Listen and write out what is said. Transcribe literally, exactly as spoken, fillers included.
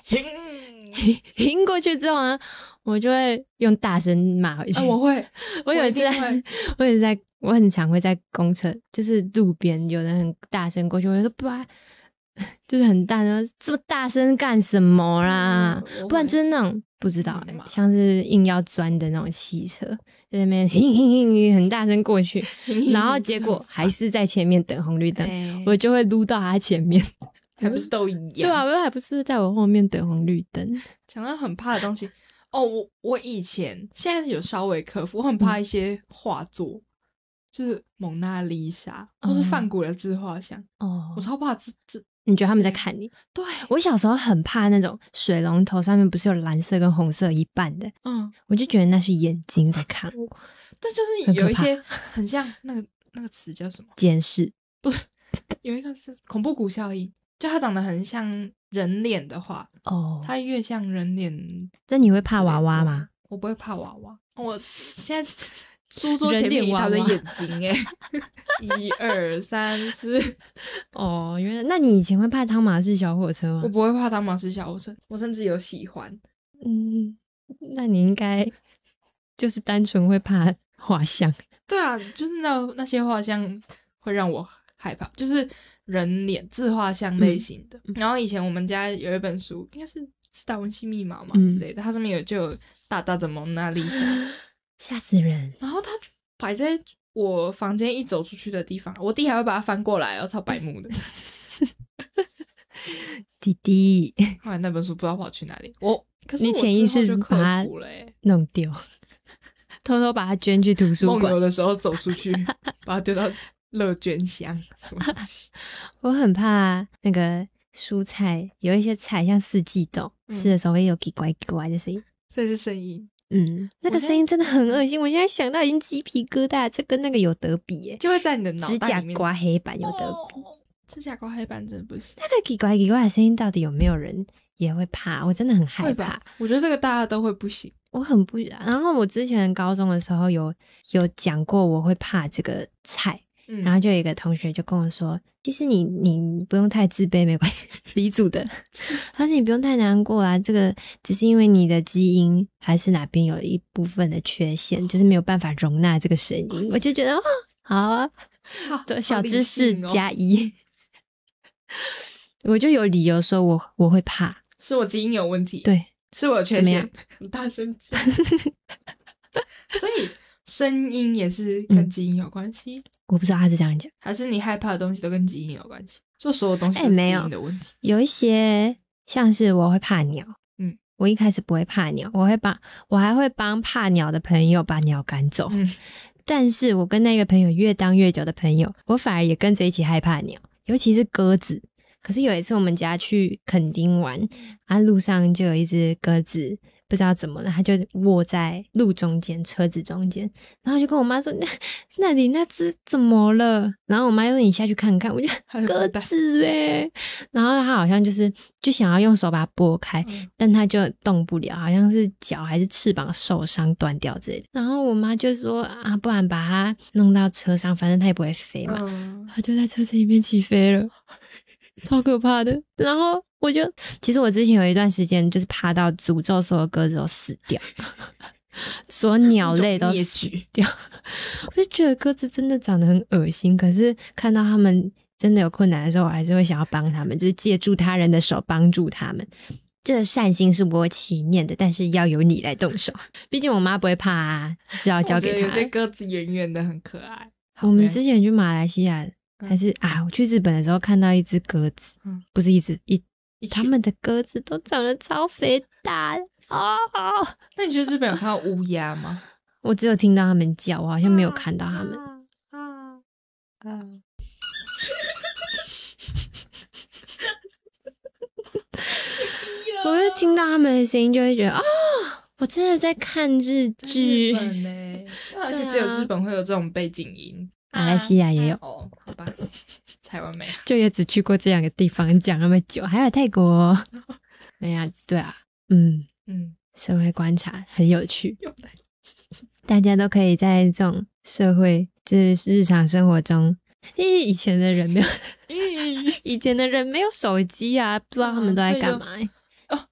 晕过去之后呢，我就会用大声骂回去。 啊、我会， 我有一次在，我也是在，我很常会在公车，就是路边有人很大声过去，我就说不然，就是很大声，这么大声干什么啦？嗯、不然就是那种不知道、欸，像是硬要钻的那种汽车，在那边很大声过去，然后结果还是在前面等红绿灯，我就会撸到他前面。 还不是都一样？ 对啊，我还不是在我后面等红绿灯。 讲到很怕的东西哦，我我以前现在有稍微克服，我很怕一些画作，嗯、就是蒙娜丽莎、哦、或是梵谷的自画像哦，我超怕这这。 你觉得他们在看你？ 对， 我小时候很怕那种水龙头上面不是有蓝色跟红色一半的，嗯，我就觉得那是眼睛在看我。 但就是有一些很像那个那个词叫什么？ 监视？ 不是，有一个是恐怖谷效应。就它长得很像人脸的话，哦，它越像人脸。 那你会怕娃娃吗？ 我不会怕娃娃，我现在书桌前面他的眼睛哎，一二三四， 哦，原来那你以前会怕汤马士小火车吗？ 我不会怕汤马士小火车，我甚至有喜欢。 嗯，那你应该就是单纯会怕画像。 对啊，就是那那些画像会让我害怕，就是人脸自画像类型的、嗯、然后以前我们家有一本书应该是是达文西密码嘛、嗯、之类的，它上面有就有大大的蒙娜丽莎， 吓死人。 然后它摆在我房间一走出去的地方，我弟还会把它翻过来哦，超白目的弟弟后来那本书不知道跑去哪里，我可是你潜意识把它弄丢偷偷把它捐去图书馆， 梦游的时候走出去把它丢到乐捐箱什么东西我很怕那个蔬菜有一些菜像四季豆、嗯、吃的时候会有叽呱叽呱的声音， 这是声音， 嗯，那个声音真的很恶心，我现在想到已经鸡皮疙瘩，这跟那个有得比耶， 就会在你的脑袋里面指甲刮黑板有得比、 哦、指甲刮黑板真的不行， 那个叽呱叽呱的声音到底有没有人也会怕？我真的很害怕， 我觉得这个大家都会不行， 我很不然后我之前高中的时候有有讲过我会怕这个菜、嗯、然后就有一个同学就跟我说，其实你你不用太自卑没关系，理组的他说你不用太难过啊，这个只是因为你的基因还是哪边有一部分的缺陷，就是没有办法容纳这个声音，我就觉得哦好啊，好小知识加一、哦、我就有理由说我我会怕， 是我基因有问题， 对， 是我有缺陷，很大声讲所以声音也是跟基因有关系、嗯、 我不知道他是这样讲， 还是你害怕的东西都跟基因有关系，就所有东西都是基因的问题、 欸、有, 有一些像是我会怕鸟，嗯，我一开始不会怕鸟，我会帮我还会帮怕鸟的朋友把鸟赶走、嗯、但是我跟那个朋友越当越久的朋友，我反而也跟着一起害怕鸟，尤其是鸽子。可是有一次我们家去垦丁玩啊，路上就有一只鸽子不知道怎么了，它就卧在路中间车子中间，然后就跟我妈说那那里那只怎么了，然后我妈又说你下去看看，我就鸽子耶，然后它好像就是就想要用手把它拨开、嗯、但它就动不了，好像是脚还是翅膀受伤断掉之类的，然后我妈就说啊不然把它弄到车上，反正它也不会飞嘛，嗯、它就在车子里面起飞了，超可怕的。然后我就其实我之前有一段时间就是怕到诅咒所有鸽子都死掉所有鸟类都死掉我就觉得鸽子真的长得很恶心，可是看到他们真的有困难的时候我还是会想要帮他们，就是借助他人的手帮助他们，这个善心是我起念的，但是要由你来动手，毕竟我妈不会怕啊，是要交给她。 我觉得有些鸽子圆圆的很可爱。 我们之前去马来西亚还是、嗯、啊，我去日本的时候看到一只鸽子、嗯、不是一只一他们的鸽子都长得超肥大哦。 那你觉得日本有看到乌鸦吗？ 我只有听到他们叫，我好像没有看到他们。啊啊啊我会听到他们的声音就会觉得哦，我真的在看日剧。 日本耶，而且只有日本会有这种背景音， 马来西亚也有。 哦，好吧，台湾没有， 就也只去过这两个地方，讲那么久，还有泰国。没呀，对啊，嗯嗯，社会观察很有趣，大家都可以在这种社会，就是日常生活中，因为以前的人没有，以前的人没有手机啊，不知道他们都在干嘛、欸。